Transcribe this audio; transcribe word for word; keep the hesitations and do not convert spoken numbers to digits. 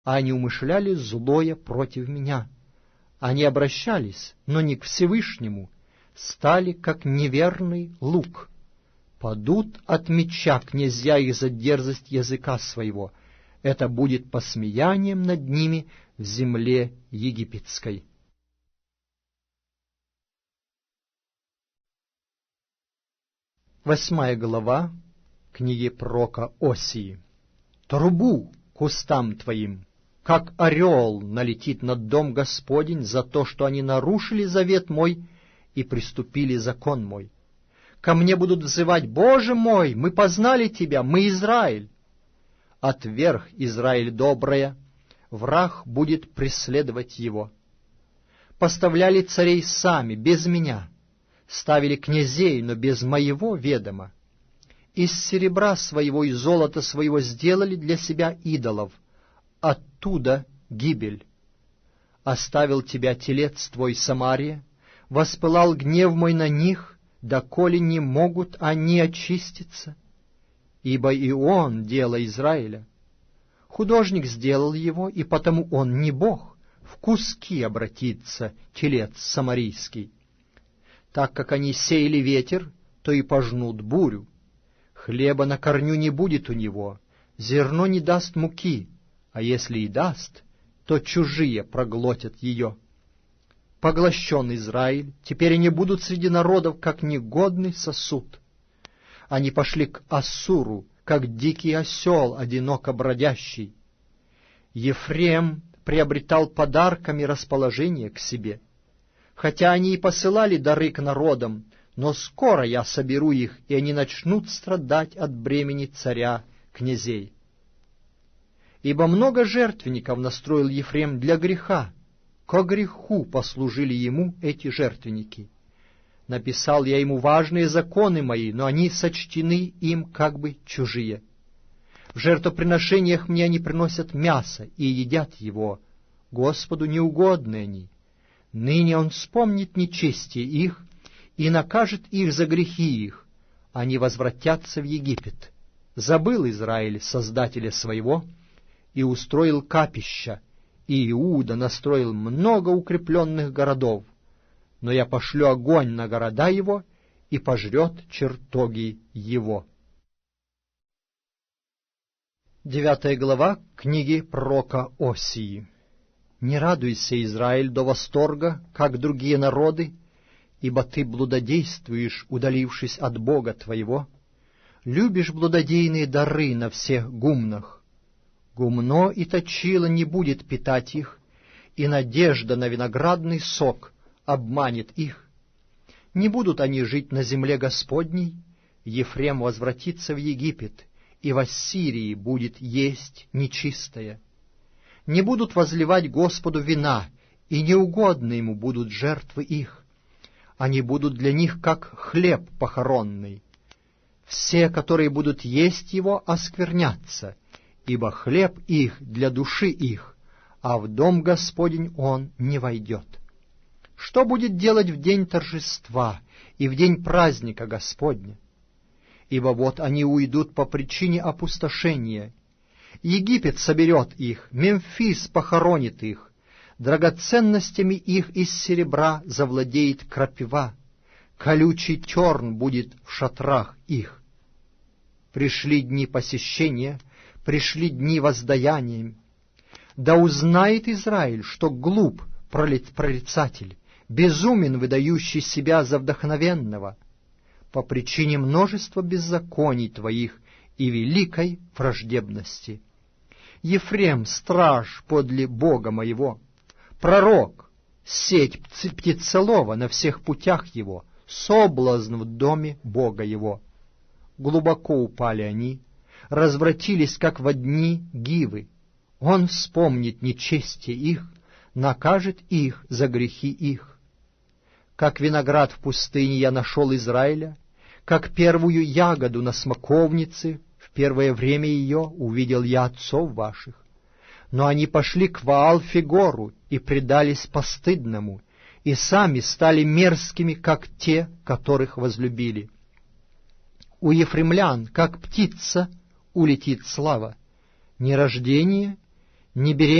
а они умышляли злое против меня. Они обращались, но не к Всевышнему, стали, как неверный лук. Падут от меча князья их за дерзость языка своего. Это будет посмеянием над ними в земле египетской. Восьмая глава книги пророка Осии. «Трубу кустам твоим, как орел налетит над дом Господень за то, что они нарушили завет мой и приступили закон мой. Ко мне будут взывать: Боже мой, мы познали Тебя, мы Израиль. Отверг Израиль доброе, враг будет преследовать его. Поставляли царей сами, без меня, ставили князей, но без моего ведома. Из серебра своего и золота своего сделали для себя идолов, оттуда гибель. Оставил тебя телец твой, Самария, воспылал гнев мой на них, доколе не могут они очиститься. Ибо и он — дело Израиля. Художник сделал его, и потому он не Бог, в куски обратится телец самарийский. Так как они сеяли ветер, то и пожнут бурю. Хлеба на корню не будет у него, зерно не даст муки, а если и даст, то чужие проглотят ее. Поглощен Израиль, теперь они будут среди народов, как негодный сосуд. Они пошли к Ассуру, как дикий осел, одиноко бродящий. Ефрем приобретал подарками расположение к себе. Хотя они и посылали дары к народам, но скоро я соберу их, и они начнут страдать от бремени царя князей. Ибо много жертвенников настроил Ефрем для греха, ко греху послужили ему эти жертвенники. Написал я ему важные законы мои, но они сочтены им как бы чужие. В жертвоприношениях мне они приносят мясо и едят его. Господу неугодны они. Ныне он вспомнит нечестие их и накажет их за грехи их. Они возвратятся в Египет. Забыл Израиль Создателя своего и устроил капища, и Иуда настроил много укрепленных городов. Но я пошлю огонь на города его и пожрет чертоги его». Девятая глава книги пророка Осии. «Не радуйся, Израиль, до восторга, как другие народы, ибо ты блудодействуешь, удалившись от Бога твоего, любишь блудодейные дары на всех гумнах. Гумно и точило не будет питать их, и надежда на виноградный сок обманет их. Не будут они жить на земле Господней, Ефрем возвратится в Египет, и в Ассирии будет есть нечистое. Не будут возливать Господу вина, и неугодны ему будут жертвы их. Они будут для них, как хлеб похоронный. Все, которые будут есть его, осквернятся, ибо хлеб их для души их, а в дом Господень он не войдет. Что будет делать в день торжества и в день праздника Господня? Ибо вот они уйдут по причине опустошения. Египет соберет их, Мемфис похоронит их, драгоценностями их из серебра завладеет крапива, колючий терн будет в шатрах их. Пришли дни посещения, пришли дни воздаяния. Да узнает Израиль, что глуп прорицатель, безумен, выдающий себя за вдохновенного, по причине множества беззаконий твоих и великой враждебности. Ефрем — страж подле Бога моего, пророк, сеть птицелова на всех путях его, соблазн в доме Бога его. Глубоко упали они, развратились, как во дни Гивы. Он вспомнит нечестие их, накажет их за грехи их. Как виноград в пустыне я нашел Израиля, как первую ягоду на смоковнице, в первое время ее увидел я отцов ваших. Но они пошли к Ваал-Фегору и предались постыдному, и сами стали мерзкими, как те, которых возлюбили. У ефремлян, как птица, улетит слава, ни рождение, Не беременна